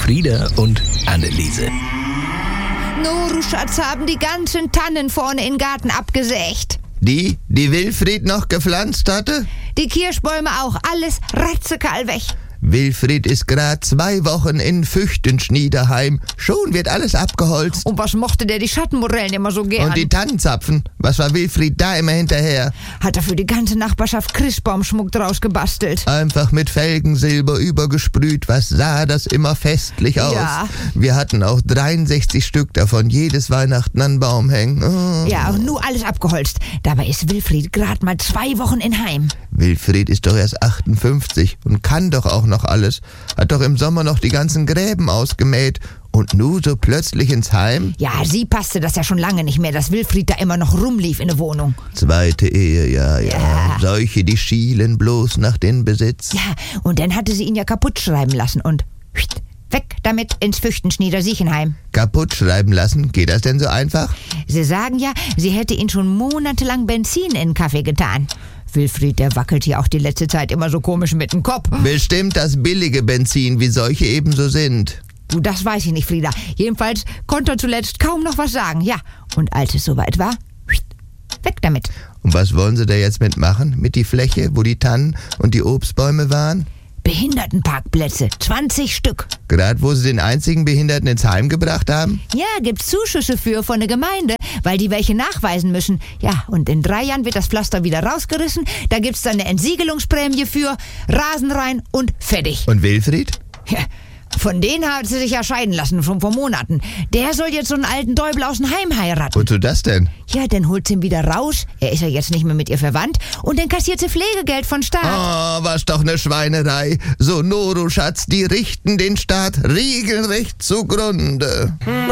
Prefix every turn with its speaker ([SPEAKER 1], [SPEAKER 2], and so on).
[SPEAKER 1] Frieda und Anneliese.
[SPEAKER 2] Noru, Schatz, haben die ganzen Tannen vorne im Garten abgesägt.
[SPEAKER 3] Die Wilfried noch gepflanzt hatte?
[SPEAKER 2] Die Kirschbäume auch, alles ratzekal weg.
[SPEAKER 3] Wilfried ist gerade 2 Wochen in Füchtenschniederheim. Schon wird alles abgeholzt.
[SPEAKER 2] Und was mochte der die Schattenmorellen immer so gern?
[SPEAKER 3] Und die Tannenzapfen? Was war Wilfried da immer hinterher?
[SPEAKER 2] Hat er für die ganze Nachbarschaft Christbaumschmuck draus gebastelt.
[SPEAKER 3] Einfach mit Felgensilber übergesprüht. Was sah das immer festlich aus?
[SPEAKER 2] Ja.
[SPEAKER 3] Wir hatten auch 63 Stück davon, jedes Weihnachten an den Baum hängen. Oh.
[SPEAKER 2] Ja, und nur alles abgeholzt. Dabei ist Wilfried gerade mal 2 Wochen in Heim.
[SPEAKER 3] Wilfried ist doch erst 58 und kann doch auch noch alles. Hat doch im Sommer noch die ganzen Gräben ausgemäht. Und nu so plötzlich ins Heim?
[SPEAKER 2] Ja, sie passte das ja schon lange nicht mehr, dass Wilfried da immer noch rumlief in der Wohnung.
[SPEAKER 3] 2. Ehe, ja. Solche, die schielen bloß nach den Besitz.
[SPEAKER 2] Ja, und dann hatte sie ihn ja kaputt schreiben lassen und weg damit ins Füchtenschnieder-Siechenheim.
[SPEAKER 3] Kaputt schreiben lassen? Geht das denn so einfach?
[SPEAKER 2] Sie sagen ja, sie hätte ihn schon monatelang Benzin in den Kaffee getan. Wilfried, der wackelt hier auch die letzte Zeit immer so komisch mit dem Kopf.
[SPEAKER 3] Bestimmt das billige Benzin, wie solche ebenso sind.
[SPEAKER 2] Du, das weiß ich nicht, Frieda. Jedenfalls konnte er zuletzt kaum noch was sagen. Ja, und als es soweit war, weg damit.
[SPEAKER 3] Und was wollen sie da jetzt mitmachen? Mit die Fläche, wo die Tannen und die Obstbäume waren?
[SPEAKER 2] Behindertenparkplätze, 20 Stück.
[SPEAKER 3] Gerade wo sie den einzigen Behinderten ins Heim gebracht haben?
[SPEAKER 2] Ja, gibt's Zuschüsse von der Gemeinde, weil die welche nachweisen müssen. Ja, und in 3 Jahren wird das Pflaster wieder rausgerissen. Da gibt's dann eine Entsiegelungsprämie für, Rasen rein und fertig.
[SPEAKER 3] Und Wilfried?
[SPEAKER 2] Ja, von denen hat sie sich ja scheiden lassen, schon vor Monaten. Der soll jetzt so einen alten Däubel aus dem Heim heiraten.
[SPEAKER 3] Wozu das denn?
[SPEAKER 2] Ja, dann holt sie ihn wieder raus. Er ist ja jetzt nicht mehr mit ihr verwandt. Und dann kassiert sie Pflegegeld von Staat.
[SPEAKER 3] Oh, was doch eine Schweinerei. So, Noru, Schatz, die richten den Staat regelrecht zugrunde.